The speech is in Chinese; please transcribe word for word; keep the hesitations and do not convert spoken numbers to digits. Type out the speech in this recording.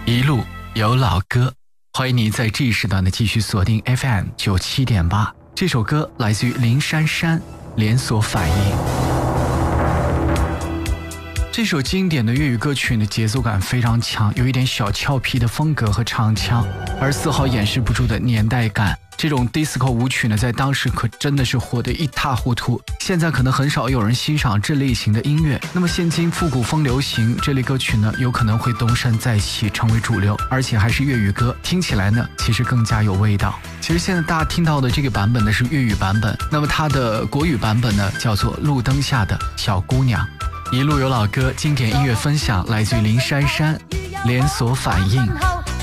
一路有老歌，欢迎你在这一时段的继续锁定 F M 九七点八。这首歌来自于林珊珊，连锁反应。这首经典的粤语歌曲的节奏感非常强，有一点小俏皮的风格和唱腔，而丝毫掩饰不住的年代感。这种 disco 舞曲呢，在当时可真的是火得一塌糊涂，现在可能很少有人欣赏这类型的音乐。那么现今复古风流行这类歌曲呢，有可能会东山再起，成为主流，而且还是粤语歌，听起来呢其实更加有味道。其实现在大家听到的这个版本呢是粤语版本，那么它的国语版本呢叫做路灯下的小姑娘。一路有老歌，经典音乐分享来自于林珊珊，连锁反应。